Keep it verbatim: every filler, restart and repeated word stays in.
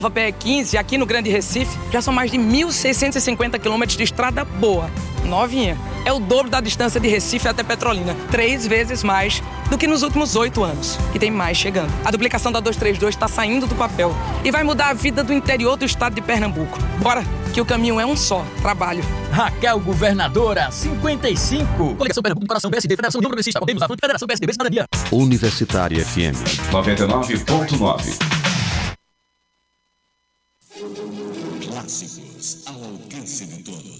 A P E quinze, aqui no Grande Recife, já são mais de mil seiscentos e cinquenta quilômetros de estrada boa, novinha. É o dobro da distância de Recife até Petrolina, três vezes mais do que nos últimos oito anos. E tem mais chegando. A duplicação da duzentos e trinta e dois está saindo do papel e vai mudar a vida do interior do estado de Pernambuco. Bora, que o caminho é um só, trabalho. Raquel Governadora, cinquenta e cinco. Coligação Pernambuco, Comparação P S D, Federação Progressista, Podemos, a Federação P S D B, Cidadania. Universitária F M noventa e nove ponto nove.